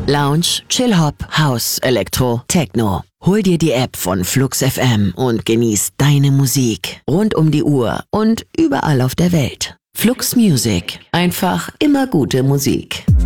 Lounge, Chill-Hop, House, Elektro, Techno. Hol dir die App von Flux FM und genieß deine Musik. Rund um die Uhr und überall auf der Welt. Flux Music. Einfach immer gute Musik.